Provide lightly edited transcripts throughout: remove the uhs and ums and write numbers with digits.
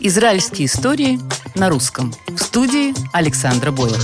Израильские истории на русском. В студии Александра Бойко.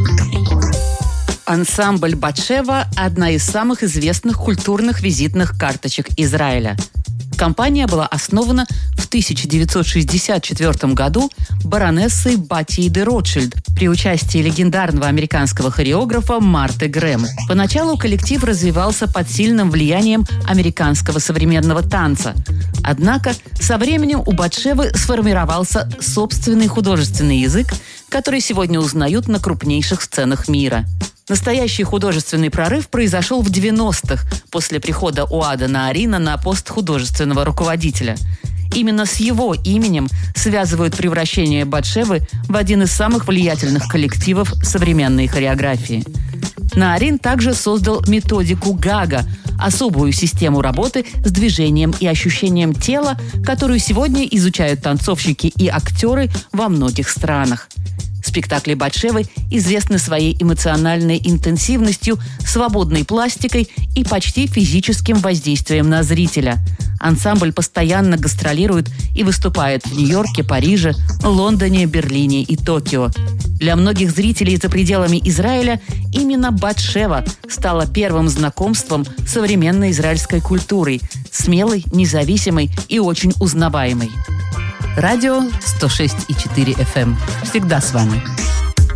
Ансамбль Бат-Шева – одна из самых известных культурных визитных карточек Израиля. Компания была основана в 1964 году баронессой Батией де Ротшильд при участии легендарного американского хореографа Марты Грэм. Поначалу коллектив развивался под сильным влиянием американского современного танца. Однако со временем у Бат-Шевы сформировался собственный художественный язык, который сегодня узнают на крупнейших сценах мира. Настоящий художественный прорыв произошел в 90-х, после прихода Уада Наарина на пост художественного руководителя. Именно с его именем связывают превращение Бат-Шевы в один из самых влиятельных коллективов современной хореографии. Наарин также создал методику Гага – особую систему работы с движением и ощущением тела, которую сегодня изучают танцовщики и актеры во многих странах. Спектакли Бат-Шевы известны своей эмоциональной интенсивностью, свободной пластикой и почти физическим воздействием на зрителя. Ансамбль постоянно гастролирует и выступает в Нью-Йорке, Париже, Лондоне, Берлине и Токио. Для многих зрителей за пределами Израиля именно Бат-Шева стала первым знакомством с современной израильской культурой, смелой, независимой и очень узнаваемой. Радио 106,4 FM. Всегда с вами.